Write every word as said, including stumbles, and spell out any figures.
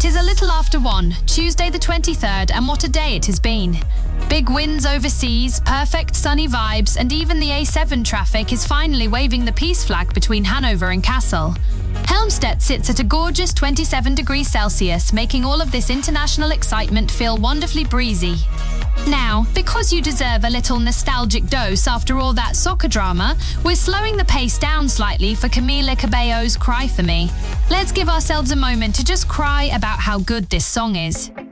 It is a little after one, Tuesday the twenty-third, and what a day it has been. Big winds overseas, perfect sunny vibes, and even the A seven traffic is finally waving the peace flag between Hanover and Kassel. Helmstedt sits at a gorgeous twenty-seven degrees Celsius, making all of this international excitement feel wonderfully breezy. Now, because you deserve a little nostalgic dose after all that soccer drama, we're slowing the pace down slightly for Camila Cabello's Cry For Me. Let's give ourselves a moment to just cry about how good this song is.